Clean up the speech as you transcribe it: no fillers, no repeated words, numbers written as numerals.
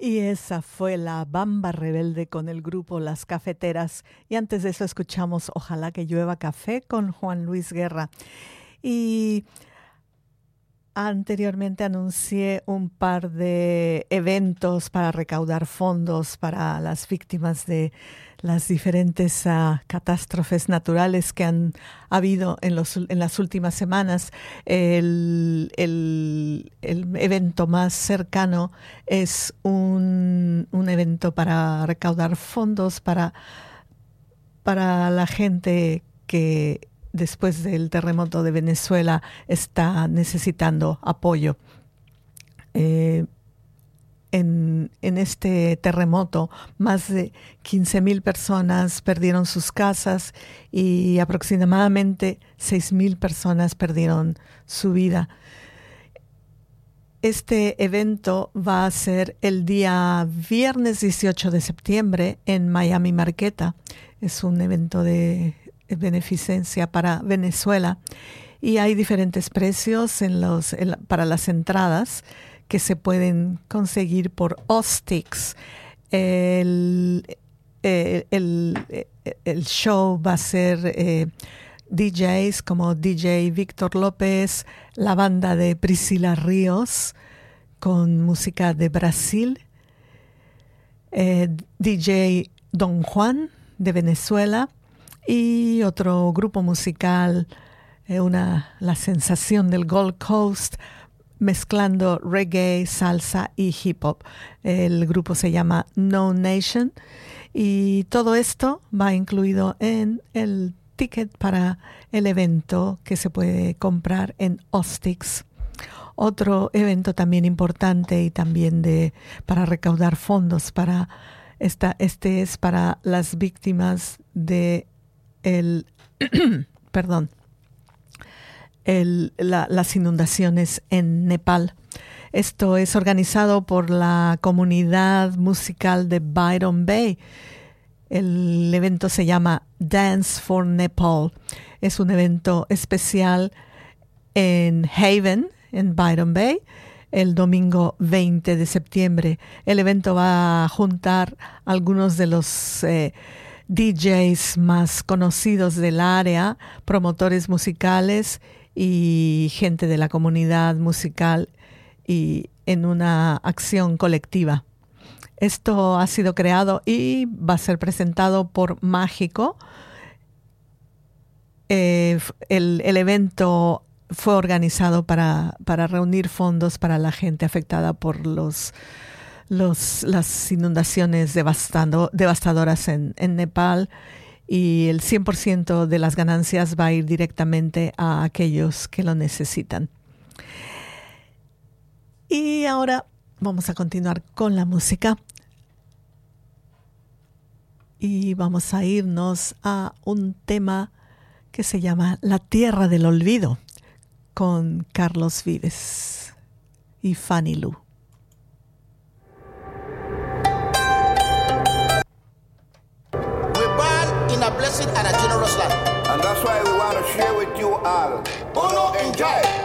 Y esa fue la Bamba Rebelde con el grupo Las Cafeteras. Y antes de eso escuchamos Ojalá que llueva café con Juan Luis Guerra. Y anteriormente anuncié un par de eventos para recaudar fondos para las víctimas de las diferentes catástrofes naturales que han habido en las últimas semanas. El evento más cercano es un evento para recaudar fondos para la gente que después del terremoto de Venezuela está necesitando apoyo. En este terremoto, más de 15,000 personas perdieron sus casas y aproximadamente 6,000 personas perdieron su vida. Este evento va a ser el día viernes 18 de septiembre en Miami Marqueta. Es un evento de beneficencia para Venezuela y hay diferentes precios para las entradas que se pueden conseguir por Ostix. El show va a ser DJs como DJ Víctor López, la banda de Priscila Ríos con música de Brasil, DJ Don Juan de Venezuela y otro grupo musical, la sensación del Gold Coast, mezclando reggae, salsa y hip hop. El grupo se llama No Nation y todo esto va incluido en el ticket para el evento que se puede comprar en Ostix. Otro evento también importante y también para recaudar fondos para este es para las víctimas de las inundaciones en Nepal. Esto es organizado por la comunidad musical de Byron Bay. El evento se llama Dance for Nepal. Es un evento especial en Haven, en Byron Bay, el domingo 20 de septiembre. El evento va a juntar algunos de los DJs más conocidos del área, promotores musicales y gente de la comunidad musical y en una acción colectiva. Esto ha sido creado y va a ser presentado por Mágico. El evento fue organizado para reunir fondos para la gente afectada por las inundaciones devastadoras en Nepal, y el 100% de las ganancias va a ir directamente a aquellos que lo necesitan. Y ahora vamos a continuar con la música y vamos a irnos a un tema que se llama La Tierra del Olvido con Carlos Vives y Fanny Lu. In a blessed and a generous land. And that's why we want to share with you all. Uno enjoy.